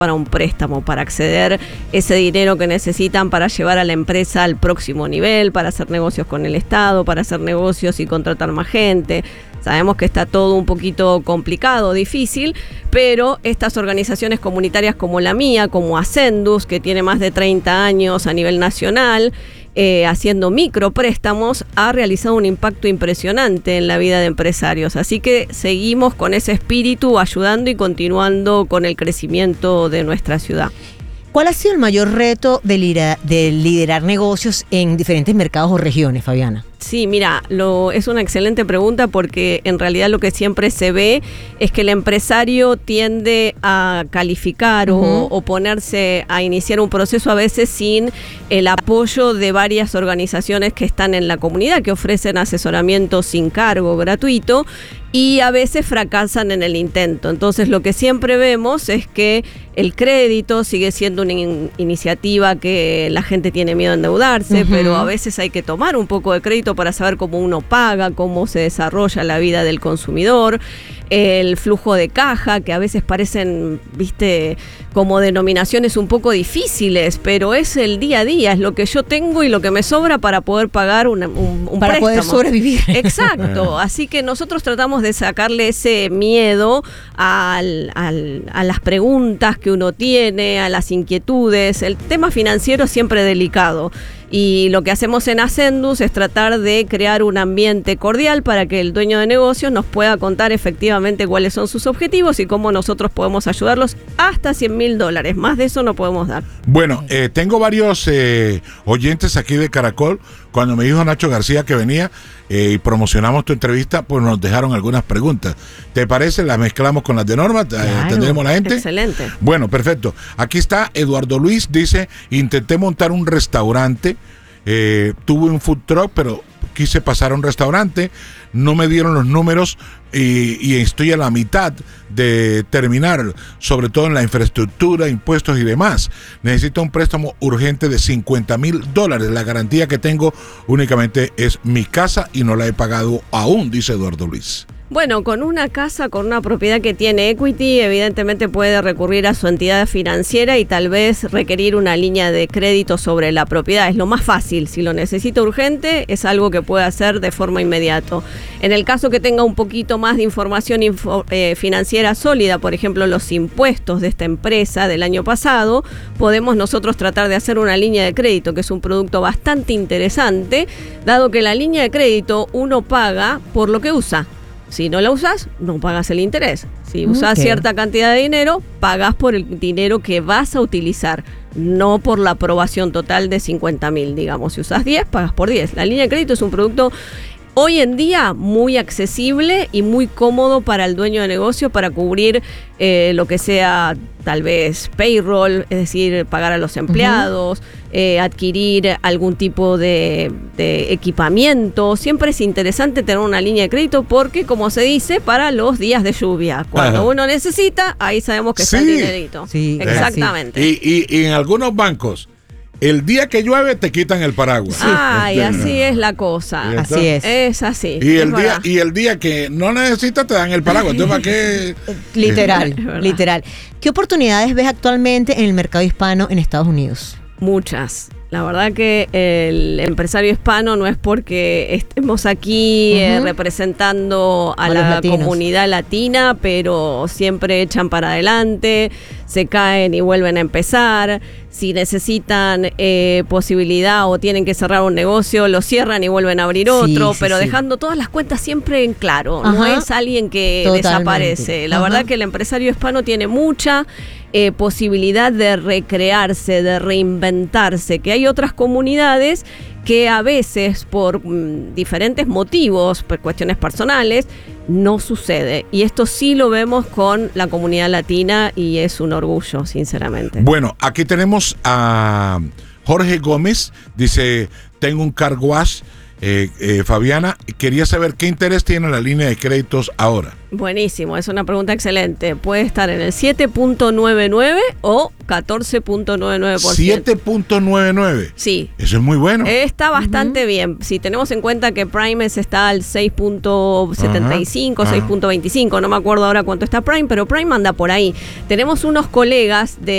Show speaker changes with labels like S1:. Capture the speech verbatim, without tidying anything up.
S1: para un préstamo, para acceder ese dinero que necesitan para llevar a la empresa al próximo nivel, para hacer negocios con el Estado, para hacer negocios y contratar más gente. Sabemos que está todo un poquito complicado, difícil, pero estas organizaciones comunitarias como la mía, como Ascendus, que tiene más de treinta años a nivel nacional, eh, haciendo micropréstamos, ha realizado un impacto impresionante en la vida de empresarios. Así que seguimos con ese espíritu, ayudando y continuando con el crecimiento de nuestra ciudad.
S2: ¿Cuál ha sido el mayor reto de liderar, de liderar negocios en diferentes mercados o regiones, Fabiana?
S1: Sí, mira, lo, es una excelente pregunta porque en realidad lo que siempre se ve es que el empresario tiende a calificar uh-huh. o, o ponerse a iniciar un proceso a veces sin el apoyo de varias organizaciones que están en la comunidad, que ofrecen asesoramiento sin cargo, gratuito, y a veces fracasan en el intento. Entonces lo que siempre vemos es que el crédito sigue siendo una in- iniciativa que la gente tiene miedo a endeudarse, uh-huh. pero a veces hay que tomar un poco de crédito para saber cómo uno paga, cómo se desarrolla la vida del consumidor, el flujo de caja, que a veces parecen, viste, como denominaciones un poco difíciles, pero es el día a día, es lo que yo tengo y lo que me sobra para poder pagar una, un, un
S2: para
S1: préstamo.
S2: Poder sobrevivir.
S1: Exacto, así que nosotros tratamos de sacarle ese miedo al, al, a las preguntas que uno tiene, a las inquietudes. El tema financiero es siempre delicado. Y lo que hacemos en Ascendus es tratar de crear un ambiente cordial para que el dueño de negocios nos pueda contar efectivamente cuáles son sus objetivos y cómo nosotros podemos ayudarlos hasta cien mil dólares. Más de eso no podemos dar.
S3: Bueno, eh, tengo varios eh, oyentes aquí de Caracol. Cuando me dijo Nacho García que venía eh, y promocionamos tu entrevista, pues nos dejaron algunas preguntas. ¿Te parece? Las mezclamos con las de Norma.
S1: Claro,
S3: ¿Tendremos la gente?
S1: Excelente.
S3: Bueno, perfecto. Aquí está Eduardo Luis, dice, intenté montar un restaurante, eh, tuve un food truck, pero quise pasar a un restaurante, no me dieron los números y, y estoy a la mitad de terminar, sobre todo en la infraestructura, impuestos y demás. Necesito un préstamo urgente de cincuenta mil dólares. La garantía que tengo únicamente es mi casa y no la he pagado aún, dice Eduardo Luis.
S1: Bueno, con una casa, con una propiedad que tiene equity, evidentemente puede recurrir a su entidad financiera y tal vez requerir una línea de crédito sobre la propiedad. Es lo más fácil. Si lo necesita urgente, es algo que puede hacer de forma inmediata. En el caso que tenga un poquito más de información info, eh, financiera sólida, por ejemplo, los impuestos de esta empresa del año pasado, podemos nosotros tratar de hacer una línea de crédito, que es un producto bastante interesante, dado que la línea de crédito uno paga por lo que usa. Si no la usas, no pagas el interés. Si usas okay. cierta cantidad de dinero, pagas por el dinero que vas a utilizar, no por la aprobación total de cincuenta mil, digamos. Si usas diez, pagas por diez. La línea de crédito es un producto hoy en día muy accesible y muy cómodo para el dueño de negocio para cubrir eh, lo que sea tal vez payroll, es decir, pagar a los empleados, uh-huh. eh, adquirir algún tipo de, de equipamiento. Siempre es interesante tener una línea de crédito porque, como se dice, para los días de lluvia, cuando Ajá. uno necesita, ahí sabemos que sí. está el dinerito.
S2: Sí,
S1: exactamente.
S3: Sí. Y, y, y en algunos bancos, el día que llueve te quitan el paraguas.
S1: Sí. Ay, así es la cosa.
S2: Así es.
S1: Es así.
S3: Y
S1: es
S3: el día
S1: verdad.
S3: y el día que no necesitas te dan el paraguas. Entonces, ¿para qué?
S2: Literal, literal. ¿Qué oportunidades ves actualmente en el mercado hispano en Estados Unidos?
S1: Muchas. La verdad que el empresario hispano no es porque estemos aquí uh-huh. eh, representando a, a la comunidad latina, pero siempre echan para adelante, se caen y vuelven a empezar. Si necesitan eh, posibilidad o tienen que cerrar un negocio, lo cierran y vuelven a abrir otro, sí, sí, pero sí. dejando todas las cuentas siempre en claro. Ajá. No es alguien que Totalmente. desaparece. La Ajá. verdad que el empresario hispano tiene mucha eh, posibilidad de recrearse, de reinventarse, que hay otras comunidades que a veces por mm, diferentes motivos, por cuestiones personales, no sucede. Y esto sí lo vemos con la comunidad latina y es un orgullo, sinceramente.
S3: Bueno, aquí tenemos a Jorge Gómez, dice, tengo un car wash Eh, eh, Fabiana, quería saber qué interés tiene la línea de créditos ahora.
S1: Buenísimo, es una pregunta excelente. Puede estar en el siete punto noventa y nueve o catorce punto noventa y nueve por ciento.
S3: siete punto noventa y nueve.
S1: Sí.
S3: Eso es muy bueno.
S1: Está bastante uh-huh. bien. Si tenemos en cuenta que Prime está al seis punto setenta y cinco, uh-huh. seis punto veinticinco, no me acuerdo ahora cuánto está Prime, pero Prime anda por ahí. Tenemos unos colegas de